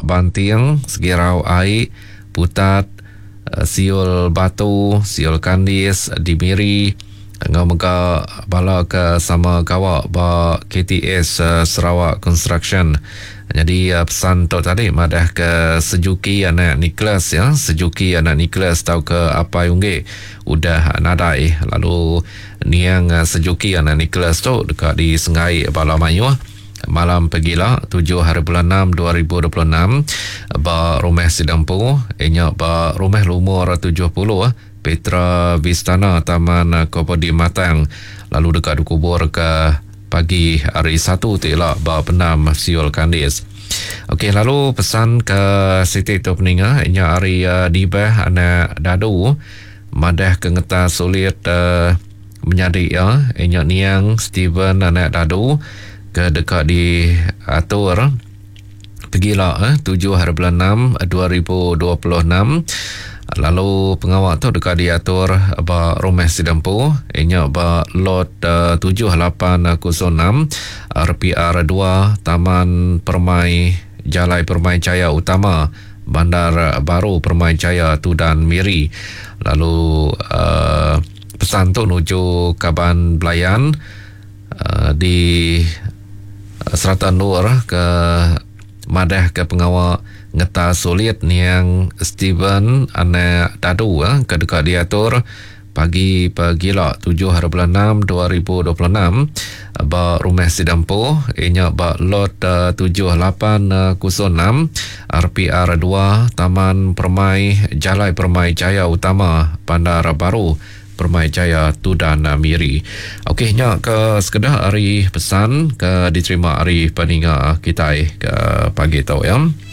Banting, Segirau Air, Putat, Siul Batu, Siul Kandis, Dimiri, Ngamega bala ke sama kawak ba KTS Sarawak Construction. Jadi pesan tu tadi madah ke Sejuki anak Nicholas ya, Sejuki anak Nicholas tahu ke apa yungge udah nadai. Lalu niang Sejuki anak Nicholas tu dekat di Sengai Bala Mayu malam pagila 7 hari bulan 6 2026 ba rumah Sidampu inya ba rumah lumur 70 Petra Vistana Taman Kopodi Matang. Lalu dekat kubur ke pagi hari 1 telah ba penam Siul Kandis. Okey, lalu pesan ke Siti Topninga inya hari dibah anak dadu madah kengeta sulit menjadi ya inya niang Steven anak dadu ke dekat di atur pergilah 7 hari bulan 6 2026. Lalu pengawal tu dekat diatur ba rumah Sidampu inya ba lot 7806 RPR 2 Taman Permai Jalai Permai Jaya Utama Bandar Baru Permai Jaya Tudan Miri. Lalu pesan tu nuju Kaban Belayan di Serata Nur ke madah ke pengawal ngeta sulit niang Steven anak dadu ke dekat diatur pagi-pagila 7 hari bulan 6 2026 ba rumah Sidampu inya ba lot 7806 RPR 2 Taman Permai Jalai Permai Jaya Utama Bandar Baru Permai Jaya Tudan Miri. Okey, nya ke sekedar hari pesan ke diterima hari peninga kita ke pagi tu ya.